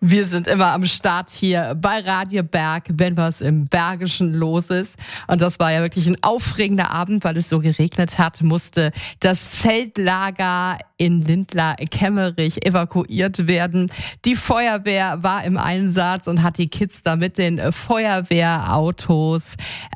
Wir sind immer am Start hier bei Radio Berg, wenn was im Bergischen los ist. Und das war ja wirklich ein aufregender Abend, weil es so geregnet hat, musste das Zeltlager in Lindlar-Kemmerich evakuiert werden. Die Feuerwehr war im Einsatz und hat die Kids da mit den Feuerwehrautos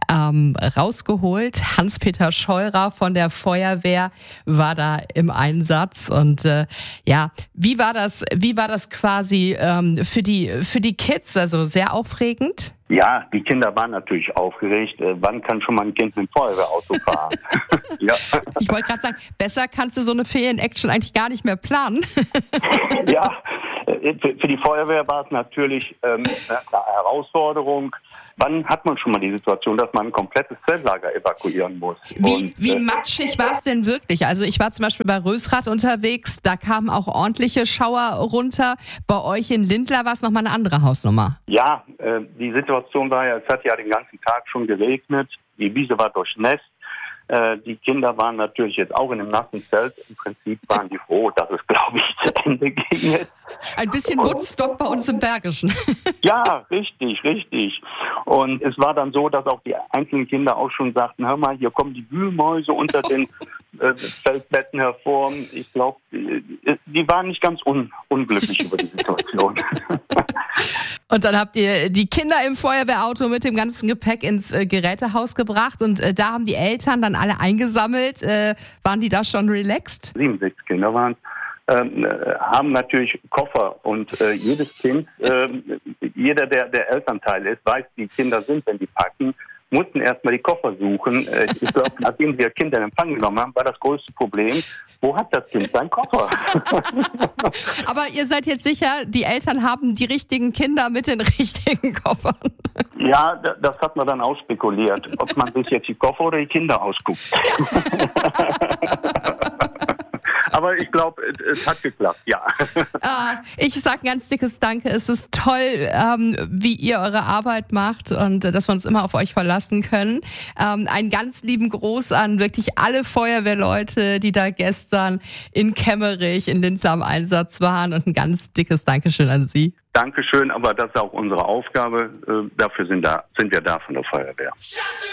rausgeholt. Hans-Peter Scheurer von der Feuerwehr war da im Einsatz. Und wie war das quasi für die Kids? Also sehr aufregend? Ja, die Kinder waren natürlich aufgeregt. Wann kann schon mal ein Kind mit dem Feuerwehrauto fahren? Ja. Ich wollte gerade sagen, besser kannst du so eine Ferien-Action eigentlich gar nicht mehr planen. Ja, für die Feuerwehr war es natürlich eine Herausforderung. Wann hat man schon mal die Situation, dass man ein komplettes Zeltlager evakuieren muss? Wie matschig war es denn wirklich? Also ich war zum Beispiel bei Rösrath unterwegs, da kamen auch ordentliche Schauer runter. Bei euch in Lindlar war es nochmal eine andere Hausnummer. Ja, die Situation war ja, es hat ja den ganzen Tag schon geregnet, die Wiese war durchnässt. Die Kinder waren natürlich jetzt auch in einem nassen Zelt. Im Prinzip waren die froh, dass es, glaube ich, zu Ende ging jetzt. Ein bisschen Woodstock bei uns im Bergischen. Ja, richtig. Und es war dann so, dass auch die einzelnen Kinder auch schon sagten, hör mal, hier kommen die Wühlmäuse unter den Zeltbetten hervor. Ich glaube, die waren nicht ganz unglücklich über die Situation. Und dann habt ihr die Kinder im Feuerwehrauto mit dem ganzen Gepäck ins Gerätehaus gebracht und da haben die Eltern dann alle eingesammelt. Waren die da schon relaxed? 67 Kinder waren es. Haben natürlich Koffer und jedes Kind, jeder, der Elternteil ist, weiß, wie Kinder sind, wenn die packen, mussten erstmal die Koffer suchen. Ich glaube, nachdem wir Kinder in Empfang genommen haben, war das größte Problem, wo hat das Kind seinen Koffer? Aber ihr seid jetzt sicher, die Eltern haben die richtigen Kinder mit den richtigen Koffern? Ja, das hat man dann ausspekuliert, ob man sich jetzt die Koffer oder die Kinder ausguckt. Aber ich glaube, es hat geklappt, ja. Ich sage ein ganz dickes Danke. Es ist toll, wie ihr eure Arbeit macht und dass wir uns immer auf euch verlassen können. Einen ganz lieben Gruß an wirklich alle Feuerwehrleute, die da gestern in Kemmerich, in Lindlar im Einsatz waren und ein ganz dickes Dankeschön an Sie. Dankeschön, aber das ist auch unsere Aufgabe. Dafür sind wir da von der Feuerwehr.